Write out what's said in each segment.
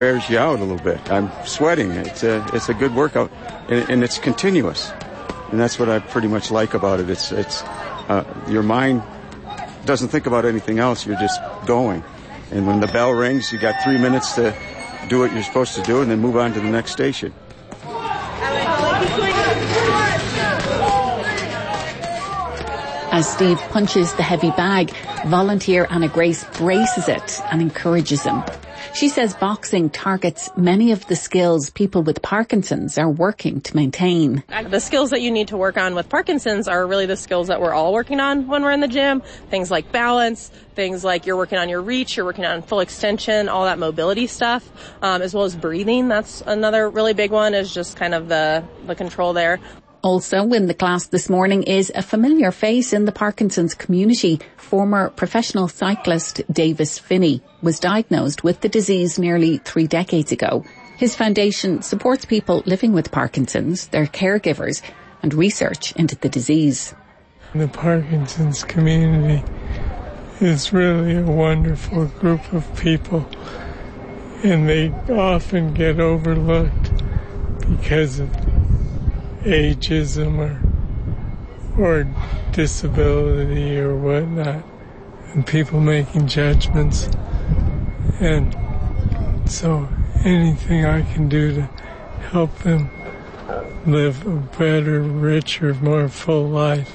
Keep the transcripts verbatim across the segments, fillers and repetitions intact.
Wears you out a little bit. I'm sweating. It's a, it's a good workout, and, and it's continuous. And that's what I pretty much like about it. It's, it's, uh, your mind doesn't think about anything else. You're just going. And when the bell rings, you got three minutes to do what you're supposed to do and then move on to the next station. As Steve punches the heavy bag, volunteer Anna Grace braces it and encourages him. She says boxing targets many of the skills people with Parkinson's are working to maintain. The skills that you need to work on with Parkinson's are really the skills that we're all working on when we're in the gym. Things like balance, things like you're working on your reach, you're working on full extension, all that mobility stuff, um, as well as breathing. That's another really big one, is just kind of the, the control there. Also in the class this morning is a familiar face in the Parkinson's community. Former professional cyclist Davis Finney was diagnosed with the disease nearly three decades ago. His foundation supports people living with Parkinson's, their caregivers, and research into the disease. The Parkinson's community is really a wonderful group of people, and they often get overlooked because of ageism or or disability or whatnot, and people making judgments. And so anything I can do to help them live a better, richer, more full life.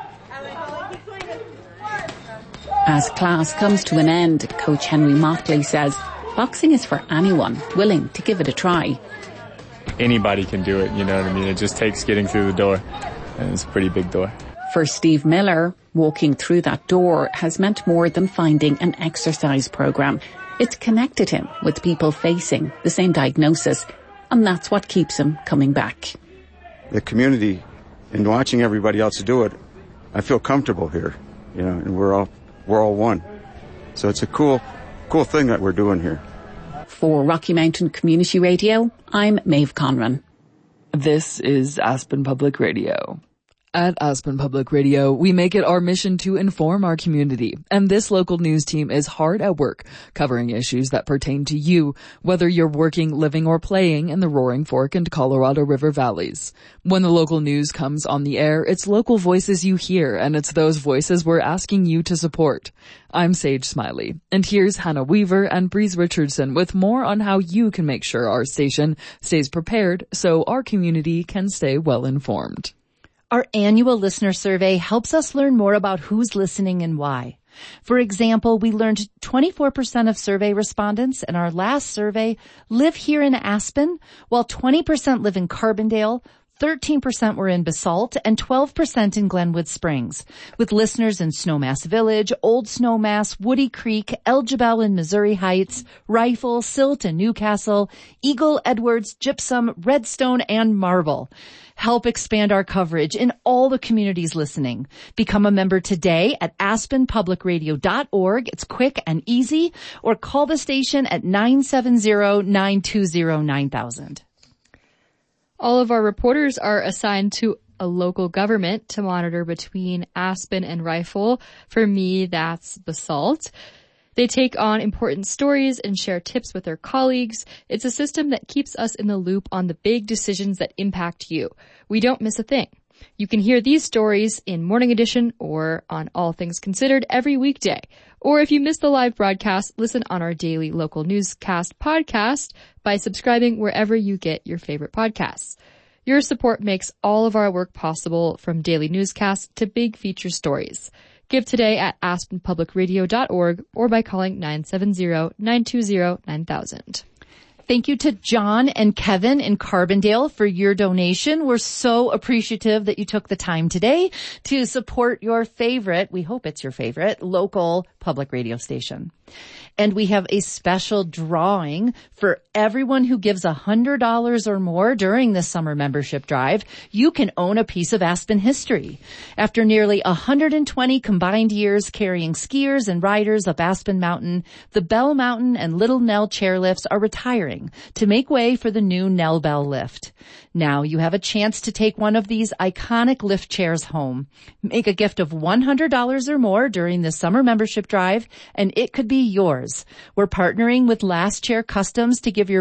As class comes to an end, Coach Henry Motley says boxing is for anyone willing to give it a try. Anybody can do it, you know what I mean? It just takes getting through the door, and it's a pretty big door. For Steve Miller, walking through that door has meant more than finding an exercise program. It's connected him with people facing the same diagnosis, and that's what keeps him coming back. The community, and watching everybody else do it, I feel comfortable here, you know, and we're all we're all one. So it's a cool, cool thing that we're doing here. For Rocky Mountain Community Radio, I'm Maeve Conran. This is Aspen Public Radio. At Aspen Public Radio, we make it our mission to inform our community, and this local news team is hard at work covering issues that pertain to you, whether you're working, living, or playing in the Roaring Fork and Colorado River valleys. When the local news comes on the air, it's local voices you hear, and it's those voices we're asking you to support. I'm Sage Smiley, and here's Hannah Weaver and Breeze Richardson with more on how you can make sure our station stays prepared so our community can stay well informed. Our annual listener survey helps us learn more about who's listening and why. For example, we learned twenty-four percent of survey respondents in our last survey live here in Aspen, while twenty percent live in Carbondale, thirteen percent were in Basalt, and twelve percent in Glenwood Springs, with listeners in Snowmass Village, Old Snowmass, Woody Creek, El Jebel in Missouri Heights, Rifle, Silt and Newcastle, Eagle, Edwards, Gypsum, Redstone, and Marble. Help expand our coverage in all the communities listening. Become a member today at aspen public radio dot org. It's quick and easy. Or call the station at nine seven zero, nine two zero, nine thousand. All of our reporters are assigned to a local government to monitor between Aspen and Rifle. For me, that's Basalt. They take on important stories and share tips with their colleagues. It's a system that keeps us in the loop on the big decisions that impact you. We don't miss a thing. You can hear these stories in Morning Edition or on All Things Considered every weekday. Or if you miss the live broadcast, listen on our daily local newscast podcast by subscribing wherever you get your favorite podcasts. Your support makes all of our work possible, from daily newscasts to big feature stories. Give today at aspen public radio dot org or by calling nine seven zero, nine two zero, nine thousand. Thank you to John and Kevin in Carbondale for your donation. We're so appreciative that you took the time today to support your favorite, we hope it's your favorite, local public radio station. And we have a special drawing for everyone who gives one hundred dollars or more during the summer membership drive. You can own a piece of Aspen history. After nearly one hundred twenty combined years carrying skiers and riders up Aspen Mountain, the Bell Mountain and Little Nell chairlifts are retiring to make way for the new Nell Bell lift. Now you have a chance to take one of these iconic lift chairs home. Make a gift of one hundred dollars or more during the summer membership drive, and it could be yours. We're partnering with Last Chair Customs to give your